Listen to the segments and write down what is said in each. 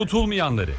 Unutulmayanları.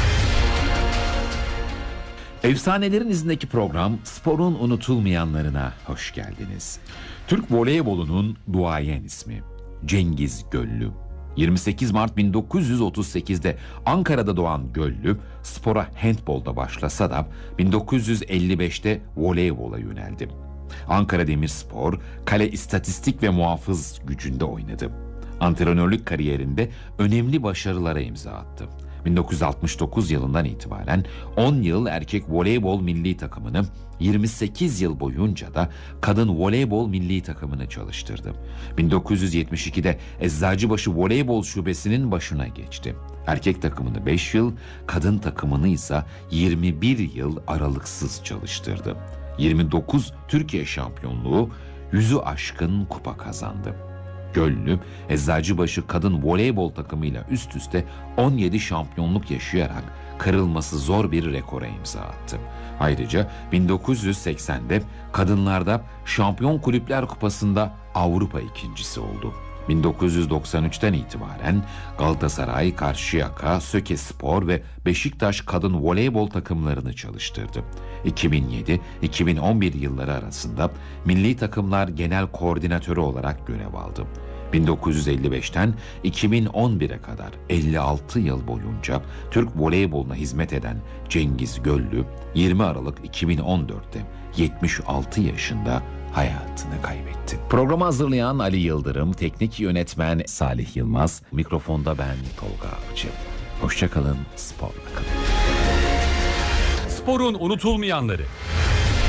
Efsanelerin izindeki program Sporun Unutulmayanlarına hoş geldiniz. Türk voleybolunun duayen ismi Cengiz Göllü. 28 Mart 1938'de Ankara'da doğan Göllü, spora handbolda başlasa da 1955'te voleybola yöneldi. Ankara Demirspor, kale istatistik ve muhafız gücünde oynadı. Antrenörlük kariyerinde önemli başarılara imza attı. 1969 yılından itibaren 10 yıl erkek voleybol milli takımını, 28 yıl boyunca da kadın voleybol milli takımını çalıştırdı. 1972'de Eczacıbaşı Voleybol Şubesi'nin başına geçti. Erkek takımını 5 yıl, kadın takımını ise 21 yıl aralıksız çalıştırdı. 29 Türkiye şampiyonluğu, 100'ü aşkın kupa kazandı. Göllü, Eczacıbaşı kadın voleybol takımıyla üst üste 17 şampiyonluk yaşayarak kırılması zor bir rekora imza attı. Ayrıca 1980'de kadınlarda Şampiyon Kulüpler Kupası'nda Avrupa ikincisi oldu. 1993'ten itibaren Galatasaray, Karşıyaka, Sökespor ve Beşiktaş kadın voleybol takımlarını çalıştırdı. 2007-2011 yılları arasında milli takımlar genel koordinatörü olarak görev aldı. 1955'ten 2011'e kadar 56 yıl boyunca Türk voleyboluna hizmet eden Cengiz Göllü 20 Aralık 2014'te 76 yaşında hayatını kaybetti. Programı hazırlayan Ali Yıldırım, teknik yönetmen Salih Yılmaz, mikrofonda ben Tolga Avcı. Hoşçakalın, sporla kalın. Sporun unutulmayanları.